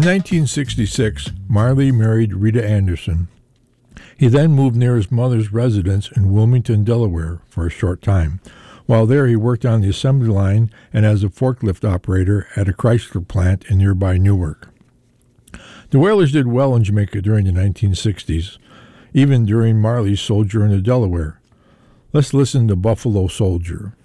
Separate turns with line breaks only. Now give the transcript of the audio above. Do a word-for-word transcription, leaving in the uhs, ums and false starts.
In nineteen sixty-six, Marley married Rita Anderson. He then moved near his mother's residence in Wilmington, Delaware, for a short time. While there, he worked on the assembly line and as a forklift operator at a Chrysler plant in nearby Newark. The Wailers did well in Jamaica during the nineteen sixties, even during Marley's sojourn to Delaware. Let's listen to Buffalo Soldier.